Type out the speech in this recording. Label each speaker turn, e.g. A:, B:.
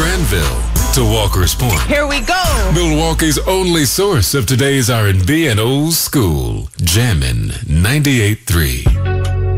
A: Granville to Walker's Point.
B: Here we go.
A: Milwaukee's only source of today's R&B and old school. Jammin' 98.3.